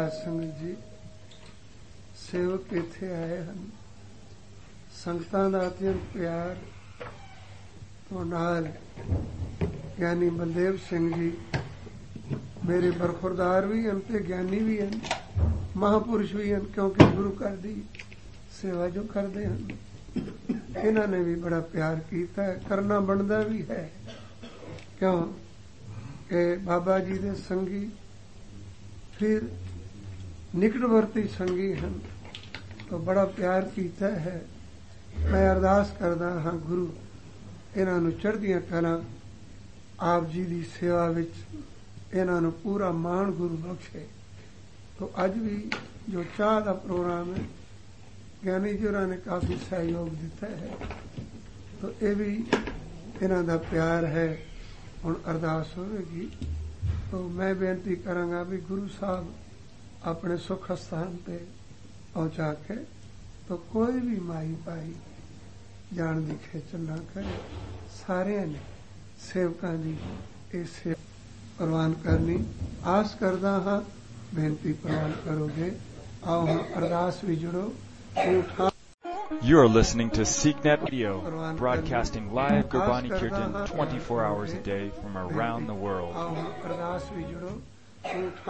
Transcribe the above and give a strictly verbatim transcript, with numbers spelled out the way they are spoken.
ਸਾਧ ਸੰਗਤ ਜੀ, ਸੇਵਕ ਇੱਥੇ ਆਏ ਹਨ। ਸੰਗਤਾਂ ਦਾ ਅਤਿਅੰਤ ਪਿਆਰ ਤੋਂ ਨਾਲ ਗਿਆਨੀ ਬਲਦੇਵ ਸਿੰਘ ਜੀ ਮੇਰੇ ਬਰਖੁਰਦਾਰ ਵੀ ਹਨ ਤੇ ਗਿਆਨੀ ਵੀ ਹਨ, ਮਹਾਂਪੁਰਸ਼ ਵੀ ਹਨ, ਕਿਉਂਕਿ ਗੁਰੂ ਘਰ ਦੀ ਸੇਵਾ ਜੋ ਕਰਦੇ ਹਨ। ਇਹਨਾਂ ਨੇ ਵੀ ਬੜਾ ਪਿਆਰ ਕੀਤਾ ਹੈ, ਕਰਨਾ ਬਣਦਾ ਵੀ ਹੈ, ਕਿਉਂ ਕਿ ਬਾਬਾ ਜੀ ਦੇ ਸੰਗੀ ਫਿਰ ਨਿਕਟਵਰਤੀ ਸੰਗੀ ਹਨ, ਤਾਂ ਬੜਾ ਪਿਆਰ ਕੀਤਾ ਹੈ। ਮੈਂ ਅਰਦਾਸ ਕਰਦਾ ਹਾਂ ਗੁਰੂ ਇਹਨਾਂ ਨੂੰ ਚੜ੍ਹਦੀਆਂ ਕਲਾਂ, ਆਪ ਜੀ ਦੀ ਸੇਵਾ ਵਿੱਚ ਇਹਨਾਂ ਨੂੰ ਪੂਰਾ ਮਾਣ ਗੁਰੂ ਬਖਸ਼ੇ। ਤਾਂ ਅੱਜ ਵੀ ਜੋ ਚਾਹ ਦਾ ਪ੍ਰੋਗਰਾਮ ਹੈ, ਗਿਆਨੀ ਜੀ ਹੋਰਾਂ ਨੇ ਕਾਫੀ ਸਹਿਯੋਗ ਦਿੱਤਾ ਹੈ, ਤਾਂ ਇਹ ਵੀ ਇਹਨਾਂ ਦਾ ਪਿਆਰ ਹੈ। ਹੁਣ ਅਰਦਾਸ ਹੋਵੇਗੀ, ਤਾਂ ਮੈਂ ਬੇਨਤੀ ਕਰਾਂਗਾ ਵੀ ਗੁਰੂ ਸਾਹਿਬ ਆਪਣੇ ਸੁਖ ਸਥਾਨ ਤੇ ਪਹੁੰਚਾ ਕੇ ਤਾਂ ਕੋਈ ਵੀ ਮਾਈ ਭਾਈ ਜਾਣ ਦੀ ਖੇਚਲ ਨਾ ਕਰੇ। ਸਾਰਿਆਂ ਨੇ ਸੇਵਕਾਂ ਦੀ ਇਹ ਸੇਵਾ ਪ੍ਰਵਾਨ ਕਰਨੀ ਆਸ ਕਰਦਾ ਹਾਂ, ਬੇਨਤੀ ਪ੍ਰਵਾਨ ਕਰੋਗੇ। ਆਓ ਹੁਣ ਅਰਦਾਸ ਵੀ ਜੁੜੋ। You are listening to SeekNet Radio, broadcasting live Gurbani Kirtan twenty-four hours a day from around the world.